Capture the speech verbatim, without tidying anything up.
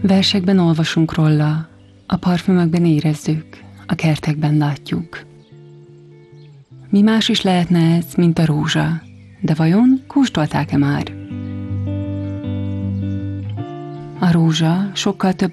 Versekben olvasunk róla, a parfümökben érezzük, a kertekben látjuk. Mi más is lehetne ez, mint a rózsa, de vajon kóstolták-e már? A rózsa sokkal több